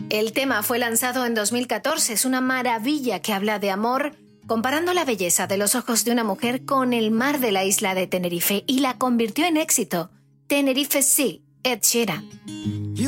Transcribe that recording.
El tema fue lanzado en 2014. Es una maravilla que habla de amor, comparando la belleza de los ojos de una mujer con el mar de la isla de Tenerife, y la convirtió en éxito. Tenerife Sea, Ed Sheeran.